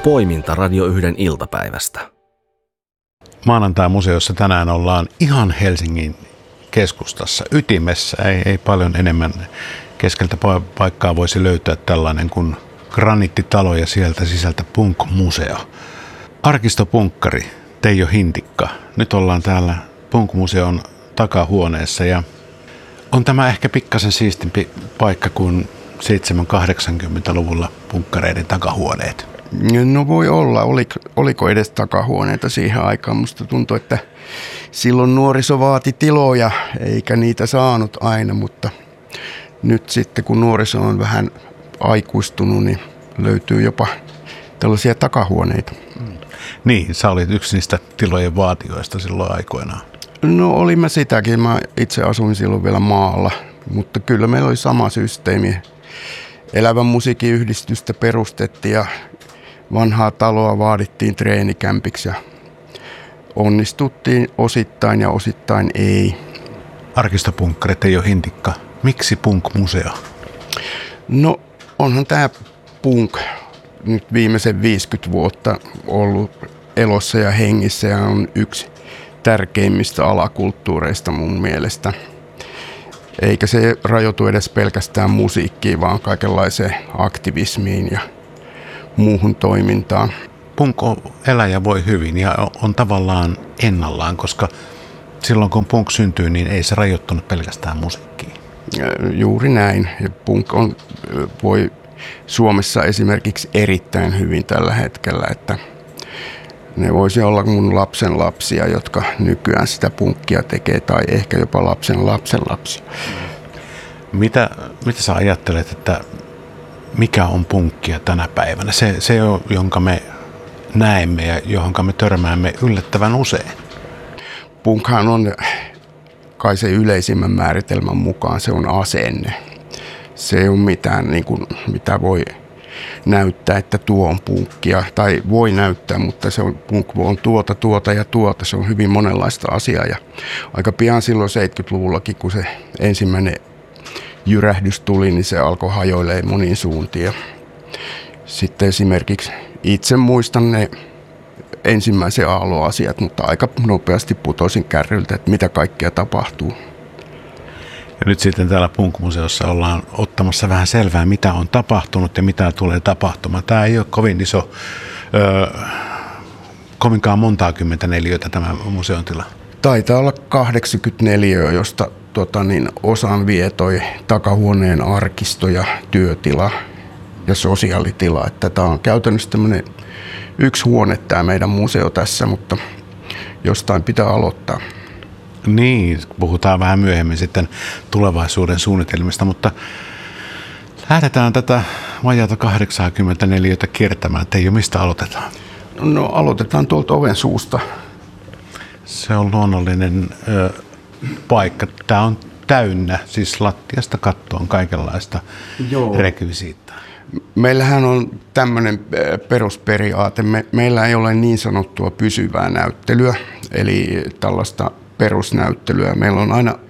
Poiminta Radio 1 iltapäivästä. Maanantai-museossa tänään ollaan ihan Helsingin keskustassa, ytimessä. Ei paljon enemmän keskeltä paikkaa voisi löytää tällainen kuin graniittitalo ja sieltä sisältä Punk-museo. Arkistopunkkari Teijo Hintikka. Nyt ollaan täällä Punk-museon takahuoneessa ja on tämä ehkä pikkasen siistimpi paikka kuin 70-80-luvulla punkkareiden takahuoneet. No voi olla. Oliko edes takahuoneita siihen aikaan? Musta tuntuu, että silloin nuoriso vaati tiloja eikä niitä saanut aina, mutta nyt sitten kun nuoriso on vähän aikuistunut, niin löytyy jopa tällaisia takahuoneita. Niin, sä olit yksi niistä tilojen vaatijoista silloin aikoinaan. No olin mä sitäkin. Mä itse asuin silloin vielä maalla, mutta kyllä meillä oli sama systeemi. Elävän musiikkiyhdistystä perustettiin ja vanhaa taloa vaadittiin treenikämpiksi ja onnistuttiin osittain ja osittain ei. Arkistopunkkari Teijo Hintikka, miksi Punk-museo? No onhan tämä punk nyt viimeisen 50 vuotta ollut elossa ja hengissä ja on yksi tärkeimmistä alakulttuureista mun mielestä. Eikä se rajoitu edes pelkästään musiikkiin, vaan kaikenlaiseen aktivismiin ja muuhun toimintaan. Punk elää ja voi hyvin ja on tavallaan ennallaan, koska silloin kun punk syntyy, niin ei se rajoittunut pelkästään musiikkiin. Juuri näin. Ja punk voi Suomessa esimerkiksi erittäin hyvin tällä hetkellä, että ne voisi olla mun lapsen lapsia, jotka nykyään sitä punkkia tekee, tai ehkä jopa lapsen lapsen lapsia. Mitä sä ajattelet, että mikä on punkkia tänä päivänä? Se jonka me näemme ja johonka me törmäämme yllättävän usein. Punkhan on kai se yleisimmän määritelmän mukaan, se on asenne. Se ei ole mitään, niin kuin, mitä voi näyttää, että tuo on punkkia, tai voi näyttää, mutta se on, punk on tuota ja tuota. Se on hyvin monenlaista asiaa ja aika pian silloin 70-luvullakin, kun se ensimmäinen jyrähdys tuli, niin se alkoi hajoilemaan moniin suuntiin. Sitten esimerkiksi itse muistan ne ensimmäisen aallon-asiat, mutta aika nopeasti putosin kärryltä, että mitä kaikkea tapahtuu. Ja nyt sitten täällä Punk-museossa ollaan ottamassa vähän selvää, mitä on tapahtunut ja mitä tulee tapahtumaan. Tämä ei ole kovin iso, kovinkaan montaa kymmentä neliöitä tämä museon tila. Taitaa olla 84, josta osan vie toi takahuoneen arkisto ja työtila ja sosiaalitila. Että tämä on käytännössä tämmöinen yksi huone tämä meidän museo tässä, mutta jostain pitää aloittaa. Niin, puhutaan vähän myöhemmin sitten tulevaisuuden suunnitelmista, mutta lähdetään tätä vajaata 84 kiertämään. Teijo, mistä aloitetaan? No aloitetaan tuolta oven suusta. Se on luonnollinen paikka. Tämä on täynnä, siis lattiasta kattoon kaikenlaista rekvisiittaa. Meillähän on tämmöinen perusperiaate. Meillä ei ole niin sanottua pysyvää näyttelyä, eli tällaista perusnäyttelyä. Meillä on aina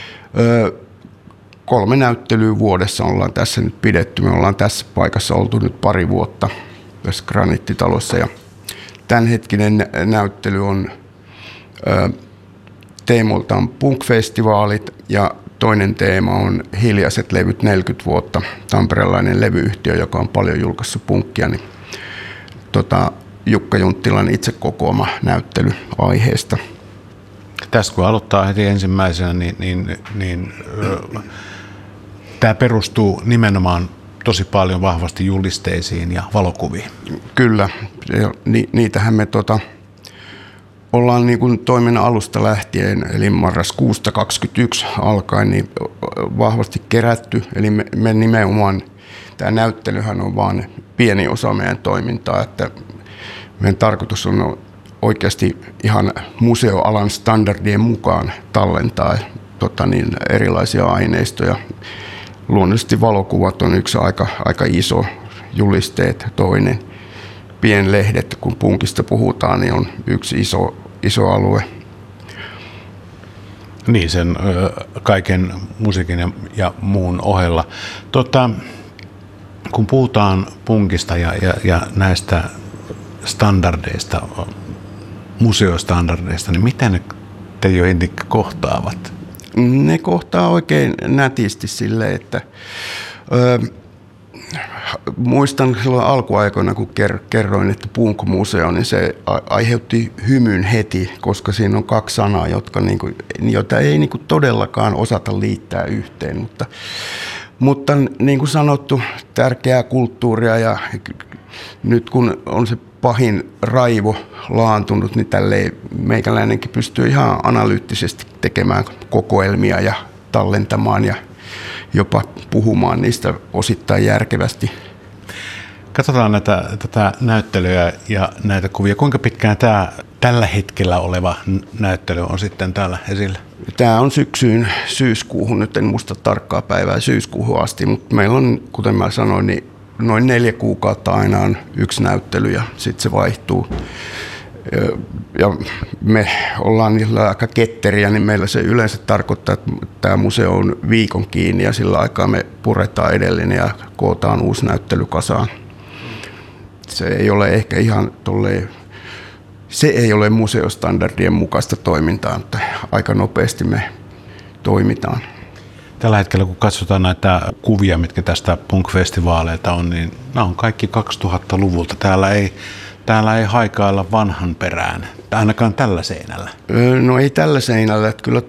3 näyttelyä vuodessa ollaan tässä nyt pidetty. Me ollaan tässä paikassa oltu nyt pari vuotta tässä graniittitalossa. Ja tämänhetkinen näyttely on teemoltaan punk-festivaalit ja toinen teema on Hiljaiset levyt 40 vuotta. Tamperelainen levyyhtiö, joka on paljon julkaissut punkkia, niin Jukka Junttilan itse kokoama näyttely aiheesta. Tässä kun aloittaa heti ensimmäisenä, niin tämä perustuu nimenomaan tosi paljon vahvasti julisteisiin ja valokuviin. Kyllä, niitähän me ollaan niin kuin toiminnan alusta lähtien, eli marraskuusta 2021 alkaen, niin vahvasti kerätty. Eli me nimenomaan, tämä näyttelyhän on vain pieni osa meidän toimintaa, että meidän tarkoitus on oikeasti ihan museoalan standardien mukaan tallentaa erilaisia aineistoja. Luonnollisesti valokuvat on yksi aika iso, julisteet toinen. Pienlehdet, kun punkista puhutaan, niin on yksi iso alue. Niin, sen kaiken musiikin ja muun ohella. Kun puhutaan punkista ja näistä standardeista, museostandardeista, niin miten ne Teijo Intikka kohtaavat? Ne kohtaa oikein nätisti silleen, että muistan silloin alkuaikoina, kun kerroin, että Punkmuseo, niin se aiheutti hymyn heti, koska siinä on kaksi sanaa, joita ei todellakaan osata liittää yhteen. Mutta niin kuin sanottu, tärkeää kulttuuria ja nyt kun on se pahin raivo laantunut, niin tälleen meikäläinenkin pystyy ihan analyyttisesti tekemään kokoelmia ja tallentamaan ja jopa puhumaan niistä osittain järkevästi. Katsotaan tätä näyttelyä ja näitä kuvia. Kuinka pitkään tämä tällä hetkellä oleva näyttely on sitten täällä esillä? Tämä on syyskuuhun, nyt en muista tarkkaa päivää syyskuuhun asti, mutta meillä on, kuten mä sanoin, niin noin 4 kuukautta aina on yksi näyttely ja sitten se vaihtuu. Ja me ollaan niillä aika ketteriä, niin meillä se yleensä tarkoittaa, että tämä museo on viikon kiinni ja sillä aikaa me puretaan edellinen ja kootaan uusi näyttely kasaan. Se ei ole ehkä ihan se ei ole museostandardien mukaista toimintaa, mutta aika nopeasti me toimitaan. Tällä hetkellä, kun katsotaan näitä kuvia, mitkä tästä punk-festivaaleilta on, niin nämä on kaikki 2000-luvulta. Täällä ei haikailla vanhan perään, ainakaan tällä seinällä. No ei tällä seinällä. Että kyllä